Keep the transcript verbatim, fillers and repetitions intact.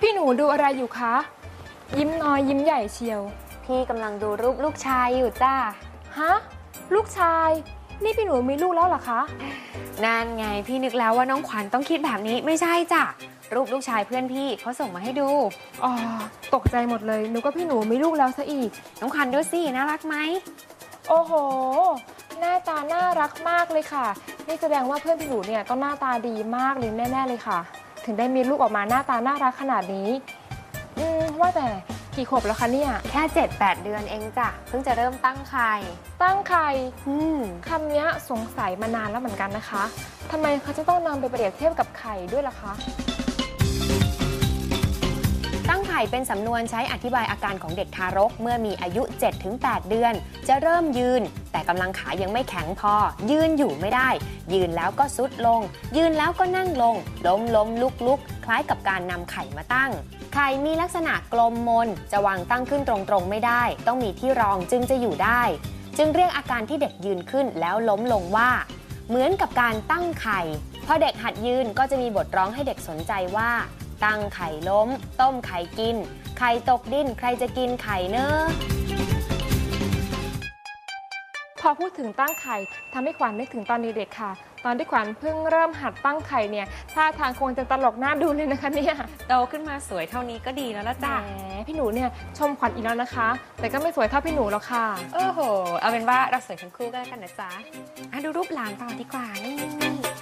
พี่หนูดูอะไรอยู่คะยิ้มน้อยยิ้มใหญ่เชียวพี่กำลังดูรูปลูกชายอยู่จ้าฮะลูกชายนี่พี่หนูมีลูกแล้วเหรอคะนั่นไงพี่นึกแล้วว่าน้องขวัญต้องคิดแบบนี้ไม่ใช่จ้ะรูปลูกชายเพื่อนพี่เขาส่งมาให้ดูอ๋อตกใจหมดเลยนึกว่าพี่หนูมีลูกแล้วซะอีกน้องขวัญดูสิน่ารักไหมโอ้โหหน้าตาน่ารักมากเลยค่ะนี่แสดงว่าเพื่อนพี่หนูเนี่ยต้องหน้าตาดีมากเลยแน่ๆเลยค่ะถึงได้มีลูกออกมาหน้าตาน่ารักขนาดนี้อืมว่าแต่กี่ขวบแล้วคะเนี่ยแค่ เจ็ดแปด เดือนเองจ้ะเพิ่งจะเริ่มตั้งไข่ตั้งไข่อืมคำนี้สงสัยมานานแล้วเหมือนกันนะคะทำไมเขาจะต้องนำไปเปรียบเทียบกับไข่ด้วยล่ะคะตั้งไข่เป็นสำนวนใช้อธิบายอาการของเด็กทารกเมื่อมีอายุ เจ็ดถึงแปด เดือนจะเริ่มยืนแต่กำลังขายังไม่แข็งพอยืนอยู่ไม่ได้ยืนแล้วก็ซุดลงยืนแล้วก็นั่งลงล้มล้มลุกลุกคล้ายกับการนำไข่มาตั้งไข่มีลักษณะกลมมนจะวางตั้งขึ้นตรงๆไม่ได้ต้องมีที่รองจึงจะอยู่ได้จึงเรียกอาการที่เด็กยืนขึ้นแล้วล้มลงว่าเหมือนกับการตั้งไข่พอเด็กหัดยืนก็จะมีบทร้องให้เด็กสนใจว่าตั้งไข่ล้มต้มไข่กินไข่ตกดินใครจะกินไข่เนอะพอพูดถึงตั้งไข่ทำให้ขวัญนึกถึงตอนเด็กๆค่ะตอนที่ขวัญเพิ่งเริ่มหัดตั้งไข่เนี่ยท่าทางคงจะตลกน่าดูเลยนะคะเนี่ยโตขึ้นมาสวยเท่านี้ก็ดีแล้วละจ้ะแหมพี่หนูเนี่ยชมขวัญอีกแล้วนะคะแต่ก็ไม่สวยเท่าพี่หนูหรอกค่ะโอ้โหเอาเป็นว่าเราสวยทั้งคู่กันแล้วกันนะจ๊ะดูรูปหลานต่อดีกว่านี่